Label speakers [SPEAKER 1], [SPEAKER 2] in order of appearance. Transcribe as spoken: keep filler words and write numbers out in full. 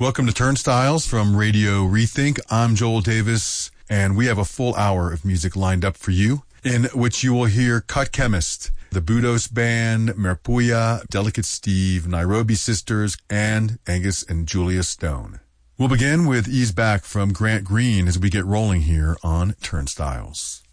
[SPEAKER 1] Welcome to Turnstiles from Radio Rethink. I'm Joel Davis, and we have a full hour of music lined up for you, in which you will hear Cut Chemist, the Budos Band, Merpuya, Delicate Steve, Nairobi Sisters, and Angus and Julia Stone. We'll begin with Ease Back from Grant Green as we get rolling here on Turnstiles.